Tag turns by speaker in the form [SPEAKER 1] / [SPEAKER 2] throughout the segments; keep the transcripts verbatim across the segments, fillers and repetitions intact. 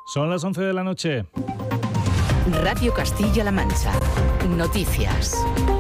[SPEAKER 1] Son las once de la noche.
[SPEAKER 2] Radio Castilla-La Mancha. Noticias.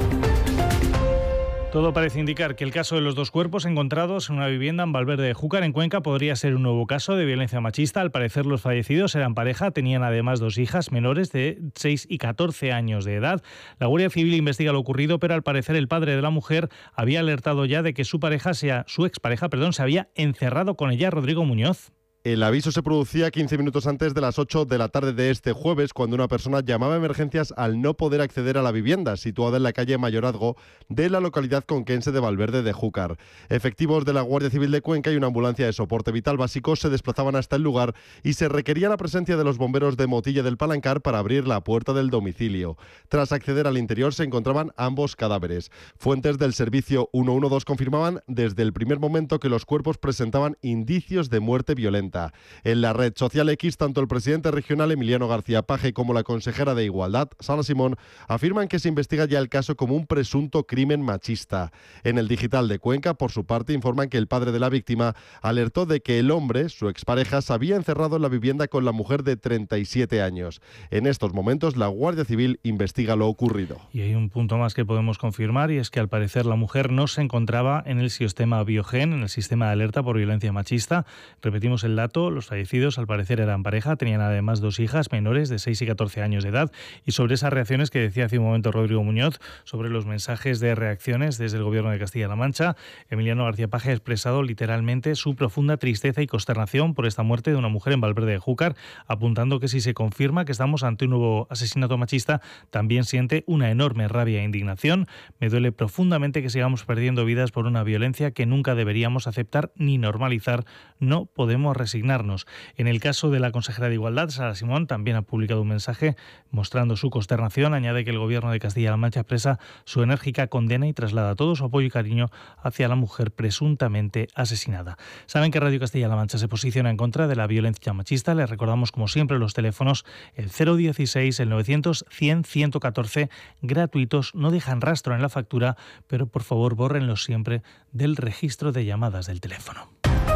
[SPEAKER 1] Todo parece indicar que el caso de los dos cuerpos encontrados en una vivienda en Valverde de Júcar, en Cuenca, podría ser un nuevo caso de violencia machista. Al parecer, los fallecidos eran pareja, tenían además dos hijas menores de seis y catorce años de edad. La Guardia Civil investiga lo ocurrido, pero al parecer el padre de la mujer había alertado ya de que su pareja, sea, su expareja, perdón, se había encerrado con ella, Rodrigo Muñoz.
[SPEAKER 3] El aviso se producía quince minutos antes de las ocho de la tarde de este jueves, cuando una persona llamaba a emergencias al no poder acceder a la vivienda, situada en la calle Mayorazgo de la localidad conquense de Valverde de Júcar. Efectivos de la Guardia Civil de Cuenca y una ambulancia de soporte vital básico se desplazaban hasta el lugar y se requería la presencia de los bomberos de Motilla del Palancar para abrir la puerta del domicilio. Tras acceder al interior se encontraban ambos cadáveres. Fuentes del servicio ciento doce confirmaban desde el primer momento que los cuerpos presentaban indicios de muerte violenta. En la red social X, tanto el presidente regional Emiliano García Paje como la consejera de Igualdad, Sara Simón, afirman que se investiga ya el caso como un presunto crimen machista. En el digital de Cuenca, por su parte, informan que el padre de la víctima alertó de que el hombre, su expareja, se había encerrado en la vivienda con la mujer de treinta y siete años. En estos momentos, la Guardia Civil investiga lo ocurrido.
[SPEAKER 1] Y hay un punto más que podemos confirmar, y es que al parecer la mujer no se encontraba en el sistema Biogen, en el sistema de alerta por violencia machista. Repetimos el dato, los fallecidos al parecer eran pareja, tenían además dos hijas menores de seis y catorce años de edad. Y sobre esas reacciones que decía hace un momento Rodrigo Muñoz, sobre los mensajes de reacciones desde el Gobierno de Castilla-La Mancha, Emiliano García Paje ha expresado literalmente su profunda tristeza y consternación por esta muerte de una mujer en Valverde de Júcar, apuntando que si se confirma que estamos ante un nuevo asesinato machista, también siente una enorme rabia e indignación. Me duele profundamente que sigamos perdiendo vidas por una violencia que nunca deberíamos aceptar ni normalizar. No podemos resignarnos. En el caso de la consejera de Igualdad, Sara Simón, también ha publicado un mensaje mostrando su consternación. Añade que el Gobierno de Castilla-La Mancha expresa su enérgica condena y traslada todo su apoyo y cariño hacia la mujer presuntamente asesinada. Saben que Radio Castilla-La Mancha se posiciona en contra de la violencia machista. Les recordamos, como siempre, los teléfonos, el cero dieciséis, el novecientos, cien, ciento catorce, gratuitos, no dejan rastro en la factura, pero por favor bórrenlos siempre del registro de llamadas del teléfono.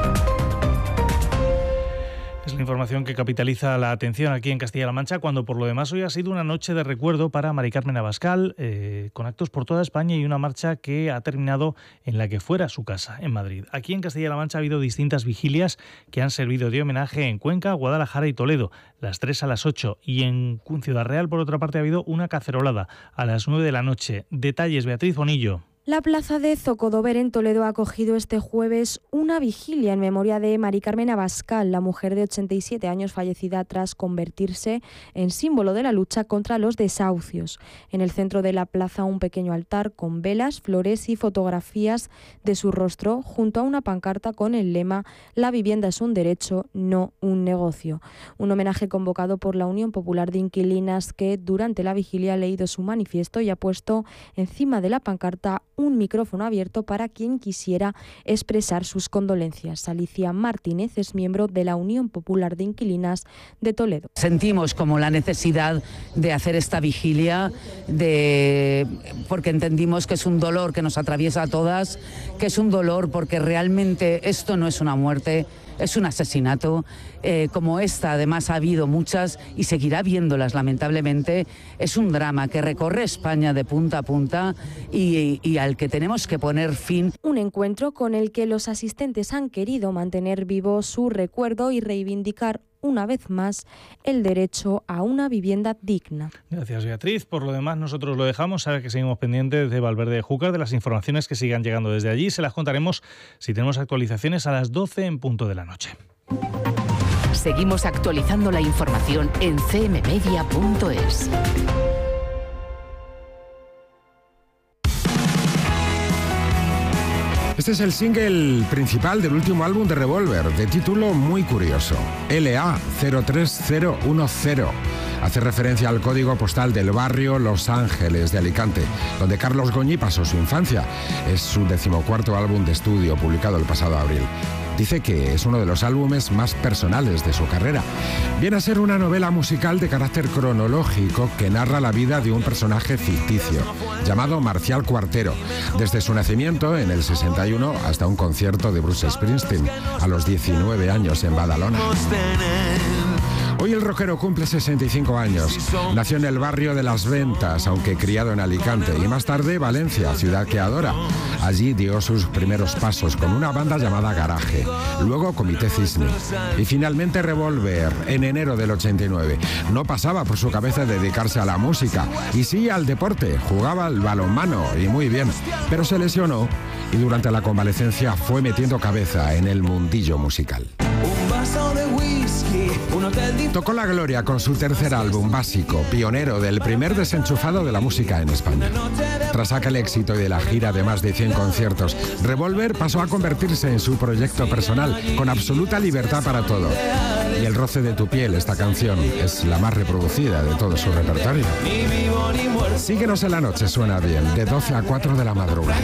[SPEAKER 1] Es la información que capitaliza la atención aquí en Castilla-La Mancha, cuando por lo demás hoy ha sido una noche de recuerdo para Mari Carmen Abascal, eh, con actos por toda España y una marcha que ha terminado en la que fuera su casa, en Madrid. Aquí en Castilla-La Mancha ha habido distintas vigilias que han servido de homenaje en Cuenca, Guadalajara y Toledo, las tres a las ocho, y en Ciudad Real, por otra parte, ha habido una cacerolada a las nueve de la noche. Detalles, Beatriz Bonillo.
[SPEAKER 4] La plaza de Zocodover en Toledo ha acogido este jueves una vigilia en memoria de Mari Carmen Abascal, la mujer de ochenta y siete años fallecida tras convertirse en símbolo de la lucha contra los desahucios. En el centro de la plaza, un pequeño altar con velas, flores y fotografías de su rostro, junto a una pancarta con el lema «La vivienda es un derecho, no un negocio». Un homenaje convocado por la Unión Popular de Inquilinas, que durante la vigilia ha leído su manifiesto y ha puesto encima de la pancarta un micrófono abierto para quien quisiera expresar sus condolencias. Alicia Martínez es miembro de la Unión Popular de Inquilinas de Toledo.
[SPEAKER 5] Sentimos como la necesidad de hacer esta vigilia, de... porque entendimos que es un dolor que nos atraviesa a todas, que es un dolor porque realmente esto no es una muerte, es un asesinato. Eh, como esta, además, ha habido muchas y seguirá viéndolas, lamentablemente. Es un drama que recorre España de punta a punta y, y al que tenemos que poner fin.
[SPEAKER 4] Un encuentro con el que los asistentes han querido mantener vivo su recuerdo y reivindicar una vez más el derecho a una vivienda digna.
[SPEAKER 1] Gracias, Beatriz. Por lo demás, nosotros lo dejamos. Sabe que seguimos pendientes de Valverde de Júcar, de las informaciones que sigan llegando desde allí. Se las contaremos si tenemos actualizaciones a las doce en punto de la noche.
[SPEAKER 2] Seguimos actualizando la información en c m media punto es.
[SPEAKER 6] Este es el single principal del último álbum de Revolver, de título muy curioso, L A cero tres cero uno cero. Hace referencia al código postal del barrio Los Ángeles de Alicante, donde Carlos Goñi pasó su infancia. Es su decimocuarto álbum de estudio, publicado el pasado abril. Dice que es uno de los álbumes más personales de su carrera. Viene a ser una novela musical de carácter cronológico que narra la vida de un personaje ficticio, llamado Marcial Cuartero, desde su nacimiento en el sesenta y uno hasta un concierto de Bruce Springsteen a los diecinueve años en Badalona. Hoy el rockero cumple sesenta y cinco años. Nació en el barrio de Las Ventas, aunque criado en Alicante, y más tarde Valencia, ciudad que adora. Allí dio sus primeros pasos con una banda llamada Garaje, luego Comité Cisne y finalmente Revolver en enero del ochenta y nueve. No pasaba por su cabeza dedicarse a la música y sí al deporte. Jugaba al balonmano y muy bien, pero se lesionó y durante la convalecencia fue metiendo cabeza en el mundillo musical. Tocó la gloria con su tercer álbum, Básico, pionero del primer desenchufado de la música en España. Tras aquel éxito y de la gira de más de cien conciertos, Revolver pasó a convertirse en su proyecto personal, con absoluta libertad para todo. Y El roce de tu piel, esta canción, es la más reproducida de todo su repertorio. Síguenos en la noche, suena bien, de doce a cuatro de la madrugada.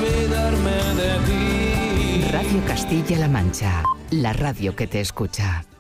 [SPEAKER 2] Radio Castilla-La Mancha, la radio que te escucha.